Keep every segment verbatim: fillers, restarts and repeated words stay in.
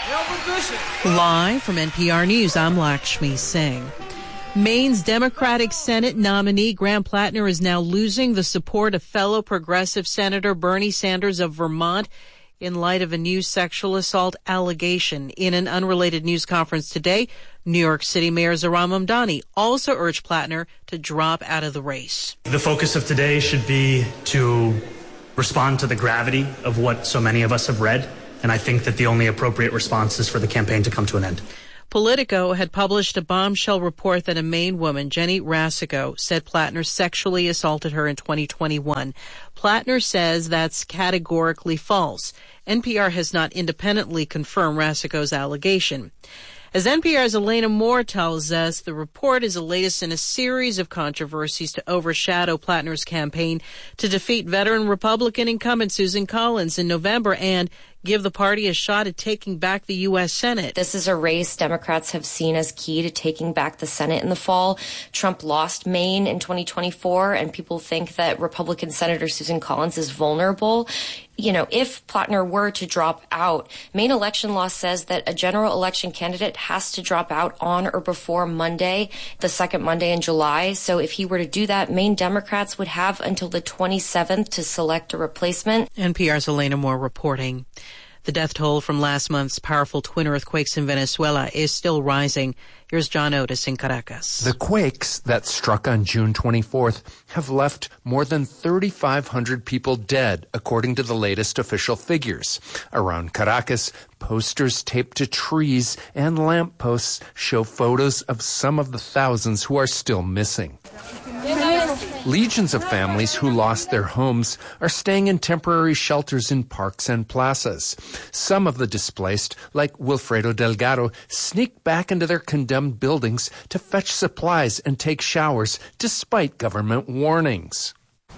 Live from N P R News, I'm Lakshmi Singh. Maine's Democratic Senate nominee Graham Plattner is now losing the support of fellow progressive Senator Bernie Sanders of Vermont in light of a new sexual assault allegation. In an unrelated news conference today, New York City Mayor Zohran Mamdani also urged Plattner to drop out of the race. The focus of today should be to respond to the gravity of what so many of us have read, and I think that the only appropriate response is for the campaign to come to an end. Politico had published a bombshell report that a Maine woman, Jenny Rasico, said Plattner sexually assaulted her in twenty twenty-one. Plattner says that's categorically false. N P R has not independently confirmed Rasico's allegation. As N P R's Elena Moore tells us, the report is the latest in a series of controversies to overshadow Plattner's campaign to defeat veteran Republican incumbent Susan Collins in November and give the party a shot at taking back the U S Senate. This is a race Democrats have seen as key to taking back the Senate in the fall. Trump lost Maine in twenty twenty-four, and people think that Republican Senator Susan Collins is vulnerable. You know, if Plattner were to drop out, Maine election law says that a general election candidate has to drop out on or before Monday, the second Monday in July. So if he were to do that, Maine Democrats would have until the twenty-seventh to select a replacement. N P R's Elena Moore reporting. The death toll from last month's powerful twin earthquakes in Venezuela is still rising. Here's John Otis in Caracas. The quakes that struck on June twenty-fourth have left more than thirty-five hundred people dead, according to the latest official figures. Around Caracas, posters taped to trees and lampposts show photos of some of the thousands who are still missing. Legions of families who lost their homes are staying in temporary shelters in parks and plazas. Some of the displaced, like Wilfredo Delgado, sneak back into their condemned buildings to fetch supplies and take showers despite government warnings.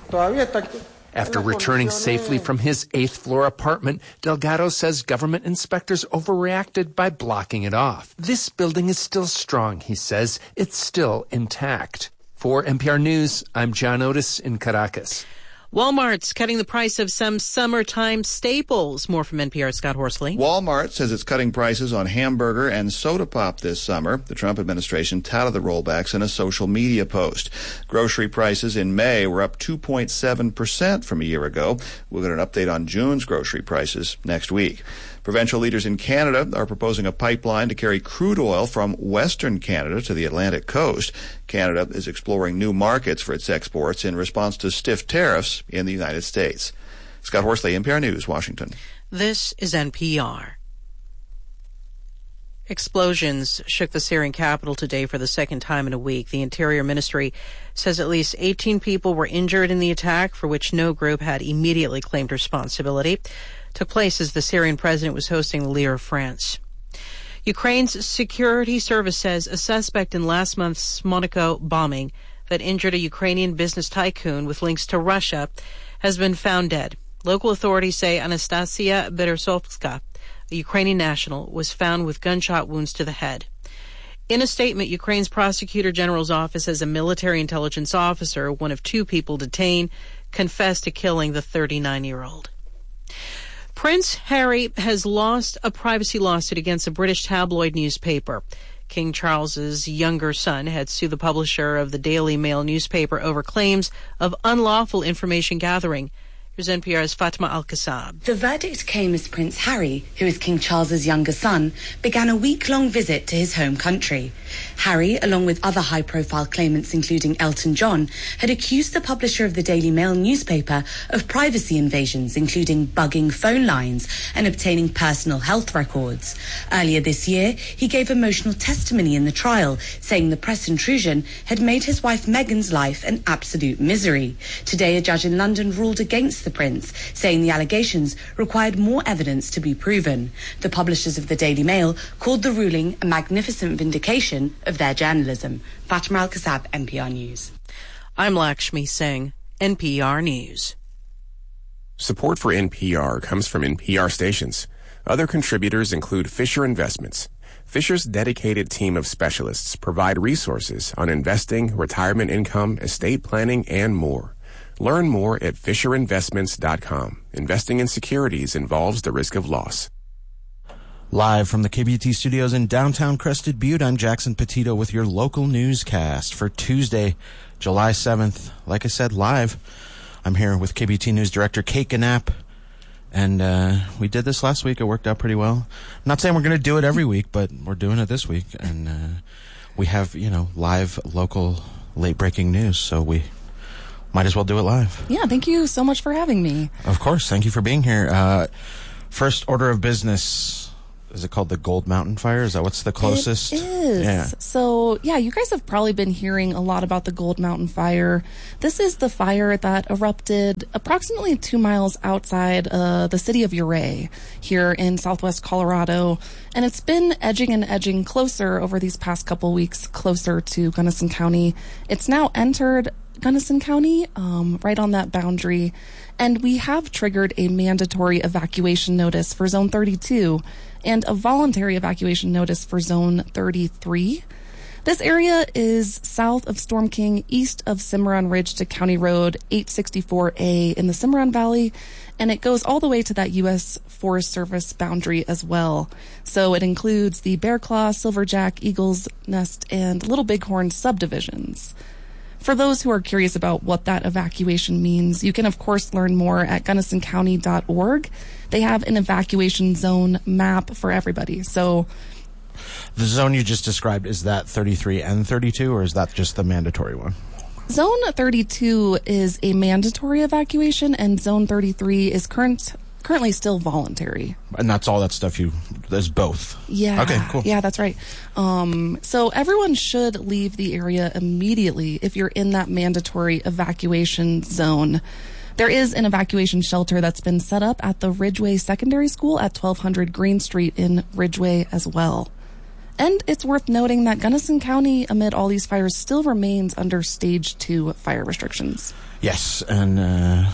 After returning safely from his eighth-floor apartment, Delgado says government inspectors overreacted by blocking it off. This building is still strong, he says. It's still intact. For N P R News, I'm John Otis in Caracas. Walmart's cutting the price of some summertime staples. More from N P R's Scott Horsley. Walmart says it's cutting prices on hamburger and soda pop this summer. The Trump administration touted the rollbacks in a social media post. Grocery prices in May were up two point seven percent from a year ago. We'll get an update on June's grocery prices next week. Provincial leaders in Canada are proposing a pipeline to carry crude oil from Western Canada to the Atlantic coast. Canada is exploring new markets for its exports in response to stiff tariffs in the United States. Scott Horsley, N P R News, Washington. This is N P R. Explosions shook the Syrian capital today for the second time in a week. The Interior Ministry says at least eighteen people were injured in the attack, for which no group had immediately claimed responsibility. Took place as the Syrian president was hosting the leader of France. Ukraine's security service says a suspect in last month's Monaco bombing that injured a Ukrainian business tycoon with links to Russia has been found dead. Local authorities say Anastasia Beresovska, a Ukrainian national, was found with gunshot wounds to the head. In a statement, Ukraine's prosecutor general's office says a military intelligence officer, one of two people detained, confessed to killing the thirty-nine-year-old. Prince Harry has lost a privacy lawsuit against a British tabloid newspaper. King Charles's younger son had sued the publisher of the Daily Mail newspaper over claims of unlawful information gathering. Here's N P R's Fatma Al-Kassab. The verdict came as Prince Harry, who is King Charles's younger son, began a week-long visit to his home country. Harry, along with other high-profile claimants including Elton John, had accused the publisher of the Daily Mail newspaper of privacy invasions, including bugging phone lines and obtaining personal health records. Earlier this year, he gave emotional testimony in the trial, saying the press intrusion had made his wife Meghan's life an absolute misery. Today, a judge in London ruled against the prince, saying the allegations required more evidence to be proven. The publishers of the Daily Mail called the ruling a magnificent vindication of their journalism. Fatima Al-Kassab, N P R News. I'm Lakshmi Singh, N P R News. Support for N P R comes from N P R stations. Other contributors include Fisher Investments. Fisher's dedicated team of specialists provide resources on investing, retirement income, estate planning, and more. Learn more at fisher investments dot com. Investing in securities involves the risk of loss. Live from the K B U T studios in downtown Crested Butte, I'm Jackson Petito with your local newscast for Tuesday, July seventh. Like I said, live. I'm here with K B U T News Director Kate Ganapp, and uh, we did this last week. It worked out pretty well. I'm not saying we're going to do it every week, but we're doing it this week, and uh, we have, you know, live, local, late-breaking news, so we might as well do it live. Yeah, thank you so much for having me. Of course, thank you for being here. Uh, first order of business. Is it called the Gold Mountain Fire? Is that what's the closest? It is. Yeah. So, yeah, you guys have probably been hearing a lot about the Gold Mountain Fire. This is the fire that erupted approximately two miles outside uh, the city of Ouray here in southwest Colorado. And it's been edging and edging closer over these past couple weeks, closer to Gunnison County. It's now entered Gunnison County, um, right on that boundary. And we have triggered a mandatory evacuation notice for Zone thirty-two and a voluntary evacuation notice for Zone thirty-three. This area is south of Storm King, east of Cimarron Ridge to County Road eight sixty-four A in the Cimarron Valley, and it goes all the way to that U S Forest Service boundary as well. So it includes the Bear Claw, Silverjack, Eagle's Nest, and Little Bighorn subdivisions. For those who are curious about what that evacuation means, you can, of course, learn more at gunnison county dot org. They have an evacuation zone map for everybody. So the zone you just described, is that thirty-three and thirty-two, or is that just the mandatory one? Zone thirty-two is a mandatory evacuation, and Zone thirty-three is current currently still voluntary. And that's all that stuff you, there's both. Yeah. Okay, cool. Yeah, that's right. Um, so everyone should leave the area immediately if you're in that mandatory evacuation zone. There is an evacuation shelter that's been set up at the Ridgeway Secondary School at twelve hundred Green Street in Ridgeway as well. And it's worth noting that Gunnison County, amid all these fires, still remains under stage two fire restrictions. Yes, and uh,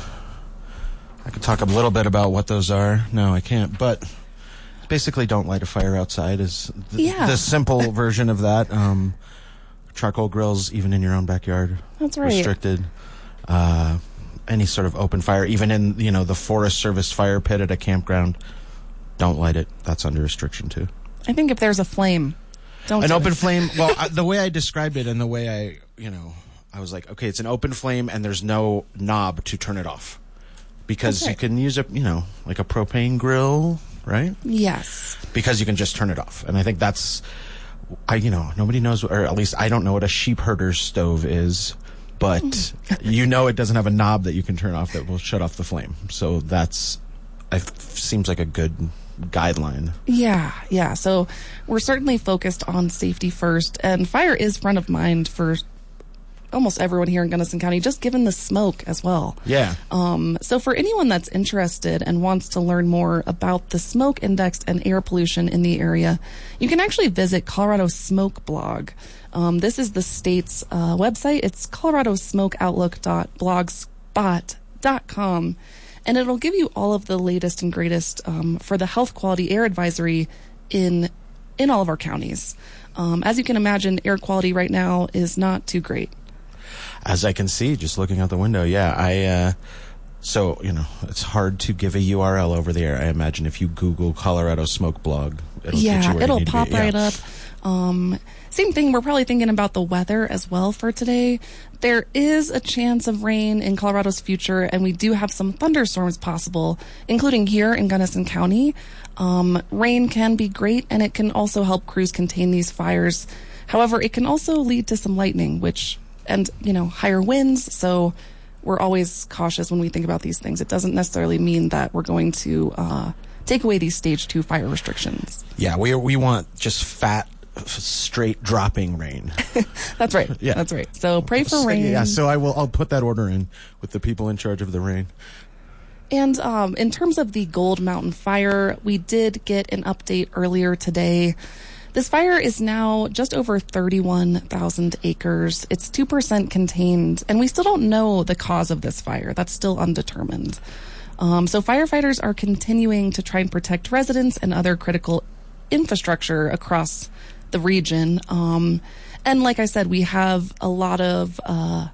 I could talk a little bit about what those are. No, I can't, but basically don't light a fire outside is th- yeah. the simple version of that. Um, charcoal grills, even in your own backyard. That's right. Restricted. Uh, any sort of open fire, even in, you know, the Forest Service fire pit at a campground, don't light it. That's under restriction too. I think if there's a flame, don't An do open it. flame, well, I, the way I described it and the way I, you know, I was like, okay, it's an open flame and there's no knob to turn it off. Because right. you can use a, you know, like a propane grill, right? Yes. Because you can just turn it off. And I think that's, I, you know, nobody knows, or at least I don't know what a sheep herder's stove is, but you know it doesn't have a knob that you can turn off that will shut off the flame. So that's, it seems like a good guideline. Yeah, yeah. So we're certainly focused on safety first, and fire is front of mind for almost everyone here in Gunnison County, just given the smoke as well. Yeah. Um, so for anyone that's interested and wants to learn more about the smoke index and air pollution in the area, you can actually visit Colorado Smoke Blog. Um, this is the state's uh, website. It's colorado smoke outlook dot blogspot dot com, and it'll give you all of the latest and greatest um, for the health quality air advisory in in all of our counties. Um, as you can imagine, air quality right now is not too great. As I can see, just looking out the window, yeah, I, uh, so, you know, it's hard to give a U R L over the air. I imagine if you Google Colorado Smoke Blog, it'll yeah, get you where it'll you need pop to be. right Yeah. up. Um, same thing, we're probably thinking about the weather as well for today. There is a chance of rain in Colorado's future, and we do have some thunderstorms possible, including here in Gunnison County. Um, rain can be great, and it can also help crews contain these fires. However, it can also lead to some lightning, which, and, you know, higher winds, so we're always cautious when we think about these things. It doesn't necessarily mean that we're going to uh, take away these stage two fire restrictions. Yeah, we we want just fat, straight dropping rain. That's right. Yeah. That's right. So pray for So, rain. yeah, so I will. I'll put that order in with the people in charge of the rain. And um, in terms of the Gold Mountain Fire, we did get an update earlier today. This fire is now just over thirty-one thousand acres. It's two percent contained, and we still don't know the cause of this fire. That's still undetermined. Um, so firefighters are continuing to try and protect residents and other critical infrastructure across the region. Um, and like I said, we have a lot of, uh,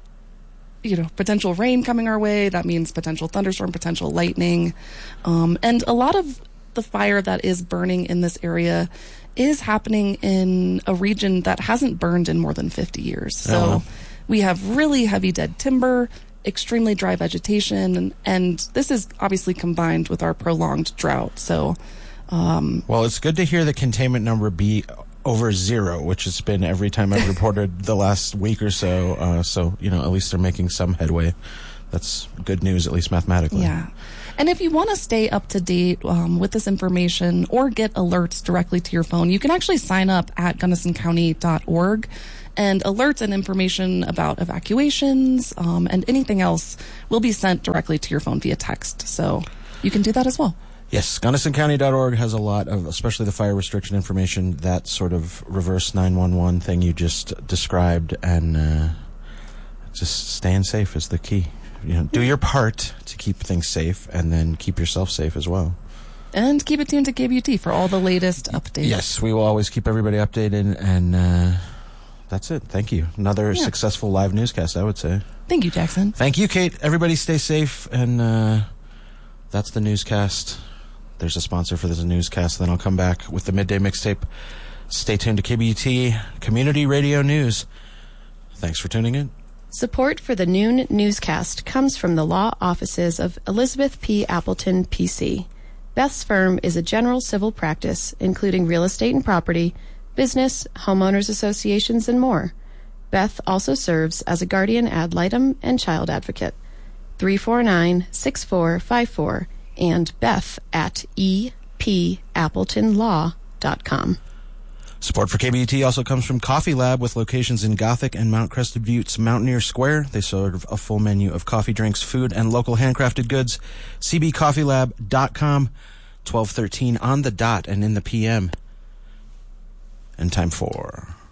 you know, potential rain coming our way. That means potential thunderstorm, potential lightning, um, and a lot of the fire that is burning in this area is happening in a region that hasn't burned in more than fifty years. So Oh. we have really heavy dead timber, extremely dry vegetation, and, and this is obviously combined with our prolonged drought. So, um, Well, it's good to hear the containment number be over zero, which has been every time I've reported the last week or so. Uh, so, you know, at least they're making some headway. That's good news, at least mathematically. yeah. And if you want to stay up to date um, with this information or get alerts directly to your phone, you can actually sign up at gunnison county dot org. And alerts and information about evacuations um, and anything else will be sent directly to your phone via text. So you can do that as well. Yes, gunnison county dot org has a lot of, especially the fire restriction information, that sort of reverse nine one one thing you just described, and uh, just staying safe is the key. You know, do your part to keep things safe, and then keep yourself safe as well. And keep it tuned to K B U T for all the latest updates. Yes, we will always keep everybody updated, and uh, that's it. Thank you. Another Yeah. successful live newscast, I would say. Thank you, Jackson. Thank you, Kate. Everybody stay safe, and uh, that's the newscast. There's a sponsor for this newscast, then I'll come back with the Midday Mixtape. Stay tuned to K B U T Community Radio News. Thanks for tuning in. Support for the noon newscast comes from the law offices of Elizabeth P. Appleton, P C. Beth's firm is a general civil practice, including real estate and property, business, homeowners associations, and more. Beth also serves as a guardian ad litem and child advocate. three four nine, six four five four and Beth at e p appleton law dot com. Support for K B U T also comes from Coffee Lab, with locations in Gothic and Mount Crested Butte's Mountaineer Square. They serve a full menu of coffee, drinks, food, and local handcrafted goods. c b coffee lab dot com, twelve thirteen on the dot and in the P M. And time for...